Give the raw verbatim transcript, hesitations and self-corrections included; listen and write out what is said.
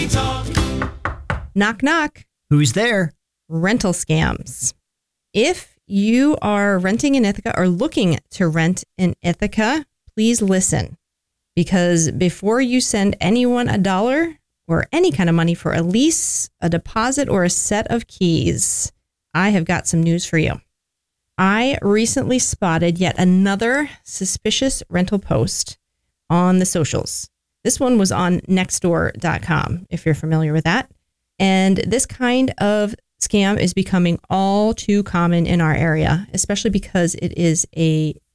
Talk. Knock, knock. Who's there? Rental scams. If you are renting in Ithaca or looking to rent in Ithaca, please listen. Because before you send anyone a dollar or any kind of money for a lease, a deposit, or a set of keys, I have got some news for you. I recently spotted yet another suspicious rental post on the socials. This one was on nextdoor dot com, if you're familiar with that. And this kind of scam is becoming all too common in our area, especially because it is a